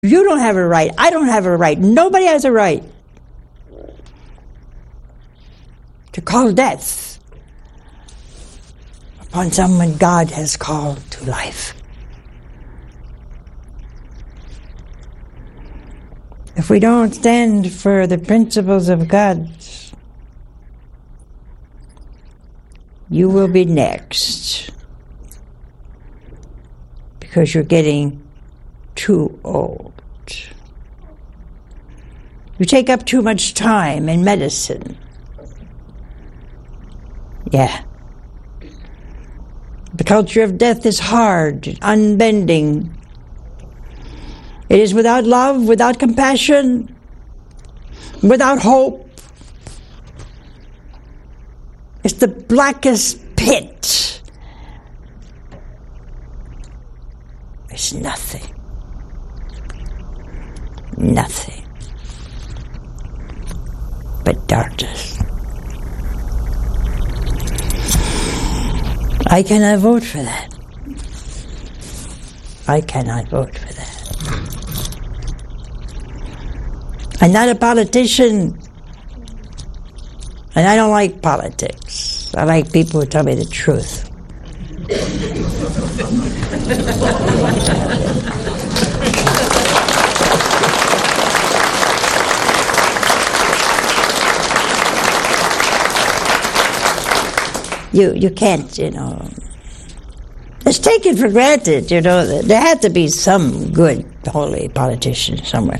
You don't have a right. I don't have a right. Nobody has a right to call death upon someone God has called to life. If we don't stand for the principles of God, you will be next, because you're getting too old. You take up too much time in medicine. Yeah. The culture of death is hard, unbending. It is without love, without compassion, without hope. It's the blackest pit. It's nothing. Nothing but darkness. I cannot vote for that. I cannot vote for that. I'm not a politician, and I don't like politics. I like people who tell me the truth. You can't, It's taken for granted, there had to be some good, holy politician somewhere.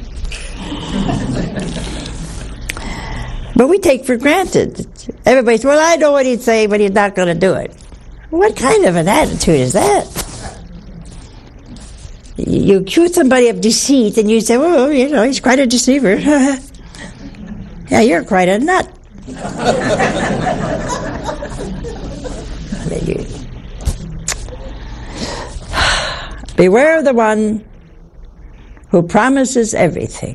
But we take for granted. Everybody says, well, I know what he'd say, but he's not going to do it. What kind of an attitude is that? You accuse somebody of deceit, and you say, well, he's quite a deceiver. Yeah, you're quite a nut. Beware of the one who promises everything,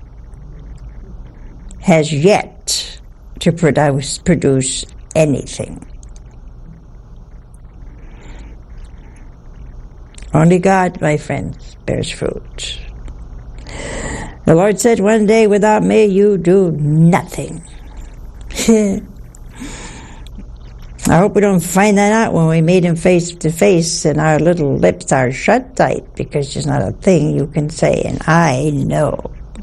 has yet to produce anything. Only God, my friends, bears fruit. The Lord said, one day without me you do nothing. I hope we don't find that out when we meet him face to face and our little lips are shut tight, because there's not a thing you can say, and I know.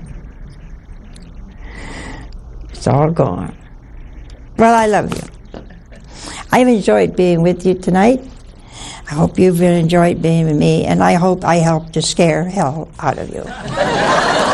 It's all gone. Well, I love you. I've enjoyed being with you tonight. I hope you've enjoyed being with me, and I hope I helped to scare hell out of you.